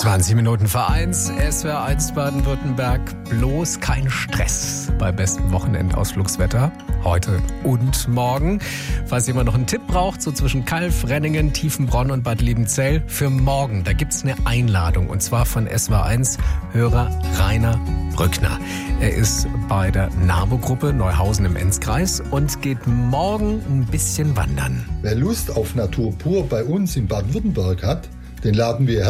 20 Minuten vor 1, SWR 1 Baden-Württemberg. Bloß kein Stress bei bestem Wochenendausflugswetter. Heute und morgen. Falls jemand noch einen Tipp braucht, so zwischen Calw, Renningen, Tiefenbronn und Bad Liebenzell, für morgen, da gibt's eine Einladung. Und zwar von SWR 1 Hörer Rainer Brückner. Er ist bei der NABU-Gruppe Neuhausen im Enzkreis und geht morgen ein bisschen wandern. Wer Lust auf Natur pur bei uns in Baden-Württemberg hat, den laden wir